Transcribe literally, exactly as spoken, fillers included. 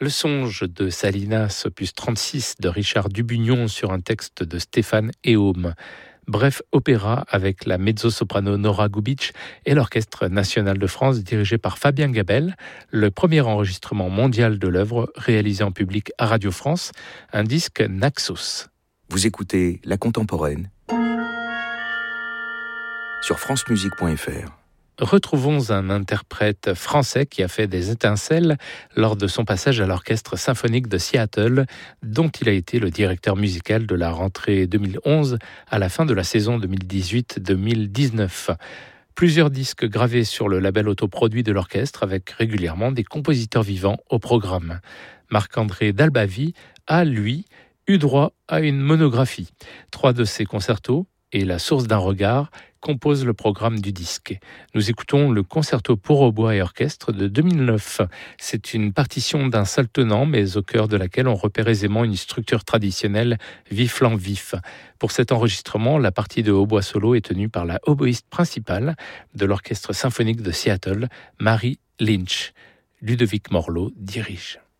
Le songe de Salinas, opus trente-six de Richard Dubugnon sur un texte de Stéphane Héaume. Bref opéra avec la mezzo-soprano Nora Gubic et l'Orchestre national de France dirigé par Fabien Gabel, le premier enregistrement mondial de l'œuvre réalisé en public à Radio France, un disque Naxos. Vous écoutez La Contemporaine sur francemusique point f r. Retrouvons un interprète français qui a fait des étincelles lors de son passage à l'Orchestre symphonique de Seattle, dont il a été le directeur musical de la rentrée deux mille onze à la fin de la saison deux mille dix-huit deux mille dix-neuf. Plusieurs disques gravés sur le label autoproduit de l'orchestre avec régulièrement des compositeurs vivants au programme. Marc-André Dalbavi a, lui, eu droit à une monographie. Trois de ses concertos et La source d'un regard composent le programme du disque. Nous écoutons le concerto pour hautbois et orchestre de deux mille neuf. C'est une partition d'un seul tenant, mais au cœur de laquelle on repère aisément une structure traditionnelle vif-flanc-vif. Pour cet enregistrement, la partie de hautbois solo est tenue par la oboïste principale de l'Orchestre symphonique de Seattle, Mary Lynch. Ludovic Morlot dirige.